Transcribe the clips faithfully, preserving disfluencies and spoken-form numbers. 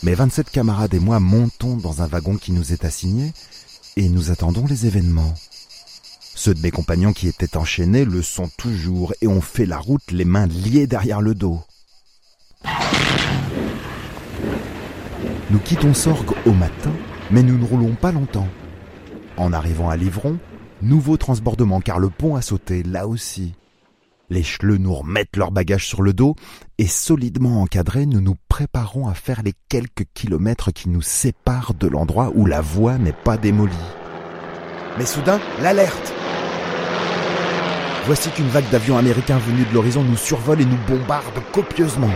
Mes vingt-sept camarades et moi montons dans un wagon qui nous est assigné et nous attendons les événements. Ceux de mes compagnons qui étaient enchaînés le sont toujours et on fait la route les mains liées derrière le dos. Nous quittons Sorgues au matin, mais nous ne roulons pas longtemps. En arrivant à Livron, nouveau transbordement car le pont a sauté là aussi. Les chleux nous remettent leurs bagages sur le dos et solidement encadrés, nous nous préparons à faire les quelques kilomètres qui nous séparent de l'endroit où la voie n'est pas démolie. Mais soudain, l'alerte! Voici qu'une vague d'avions américains venus de l'horizon nous survole et nous bombarde copieusement.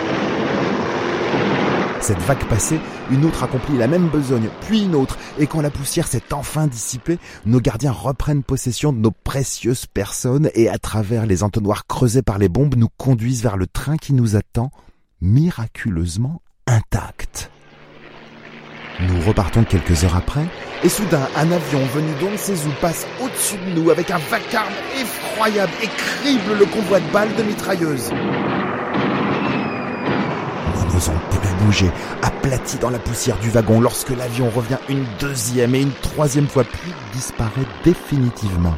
Cette vague passée, une autre accomplit la même besogne, puis une autre, et quand la poussière s'est enfin dissipée, nos gardiens reprennent possession de nos précieuses personnes et à travers les entonnoirs creusés par les bombes, nous conduisent vers le train qui nous attend, miraculeusement intact. Nous repartons quelques heures après, et soudain, un avion venu d'on ne sait où passe au-dessus de nous avec un vacarme effroyable et crible le convoi de balles de mitrailleuses. Nous n'osons plus bouger, aplatis dans la poussière du wagon lorsque l'avion revient une deuxième et une troisième fois puis disparaît définitivement.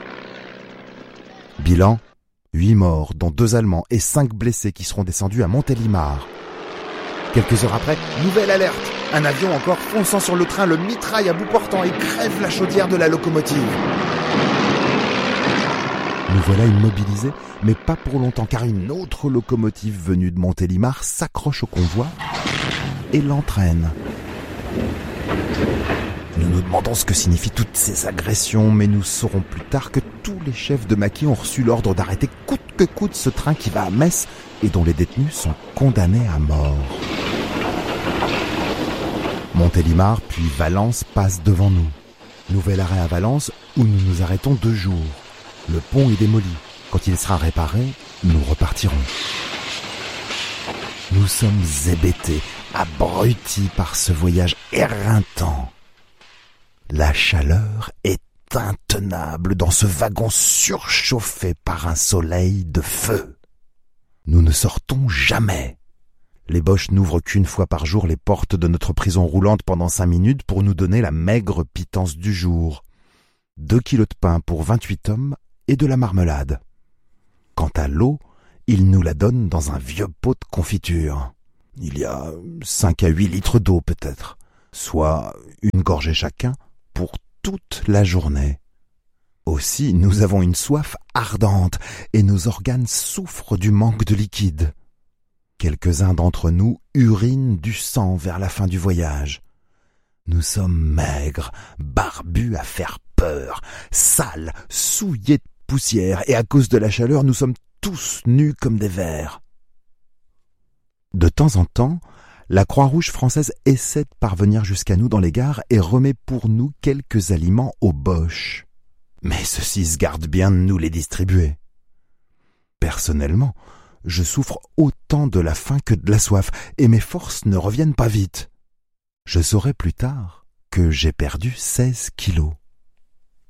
Bilan, huit morts, dont deux Allemands et cinq blessés qui seront descendus à Montélimar. Quelques heures après, nouvelle alerte. Un avion encore fonçant sur le train le mitraille à bout portant et crève la chaudière de la locomotive. Nous voilà immobilisés, mais pas pour longtemps, car une autre locomotive venue de Montélimar s'accroche au convoi et l'entraîne. Nous nous demandons ce que signifient toutes ces agressions, mais nous saurons plus tard que tous les chefs de maquis ont reçu l'ordre d'arrêter coûte que coûte ce train qui va à Metz et dont les détenus sont condamnés à mort. Montélimar puis Valence passent devant nous. Nouvel arrêt à Valence où nous nous arrêtons deux jours. Le pont est démoli. Quand il sera réparé, nous repartirons. Nous sommes hébétés, abrutis par ce voyage éreintant. La chaleur est intenable dans ce wagon surchauffé par un soleil de feu. Nous ne sortons jamais. Les Boches n'ouvrent qu'une fois par jour les portes de notre prison roulante pendant cinq minutes pour nous donner la maigre pitance du jour. Deux kilos de pain pour vingt-huit hommes et de la marmelade. Quant à l'eau, ils nous la donnent dans un vieux pot de confiture. Il y a cinq à huit litres d'eau peut-être, soit une gorgée chacun pour toute la journée. Aussi, nous avons une soif ardente et nos organes souffrent du manque de liquide. Quelques-uns d'entre nous urinent du sang vers la fin du voyage. Nous sommes maigres, barbus à faire peur, sales, souillés de poussière, et à cause de la chaleur, nous sommes tous nus comme des vers. De temps en temps, la Croix-Rouge française essaie de parvenir jusqu'à nous dans les gares et remet pour nous quelques aliments aux Boches. Mais ceux-ci se gardent bien de nous les distribuer. Personnellement, je souffre autant de la faim que de la soif, et mes forces ne reviennent pas vite. Je saurai plus tard que j'ai perdu seize kilos.